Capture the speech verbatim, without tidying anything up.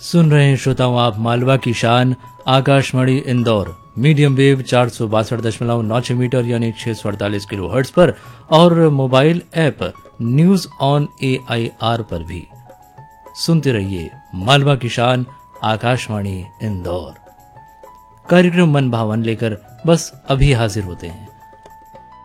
सुन रहे हैं श्रोताओं आप मालवा की शान आकाशवाणी इंदौर मीडियम वेव चार सौ बासठ दशमलव नौ छह मीटर यानी छह सौ अड़तालीस किलो हर्ट्ज पर और mobile app news on A I R पर भी। सुनते रहिए मालवा की शान आकाशवाणी इंदौर। कार्यक्रम मन भावन लेकर बस अभी हाजिर होते हैं।